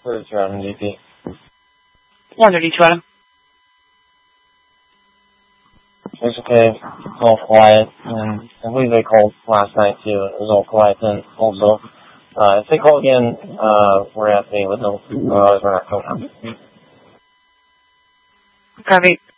32 Adam DP. 132 Adam. It's okay. It's all quiet, and I believe they called last night too. It was all quiet then also. If they call again, we're at the with no, otherwise we're not going. Copy.